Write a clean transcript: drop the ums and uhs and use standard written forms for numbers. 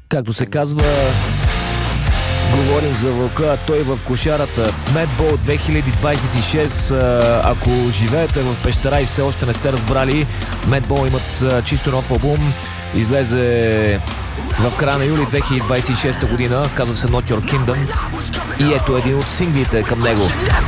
Както се казва, говорим за вълка, а той в кошарата. Madball 2026. Ако живеете в пещера и все още не сте разбрали, Madball имат чисто нов албум. Излезе в края на юли 2026 година. Казва се Not Your Kingdom. И ето един от синглите към него.